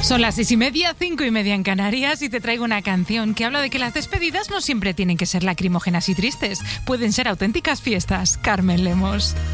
Son las 6:30, 5:30 en Canarias y te traigo una canción que habla de que las despedidas no siempre tienen que ser lacrimógenas y tristes, pueden ser auténticas fiestas. Carmen Lemos.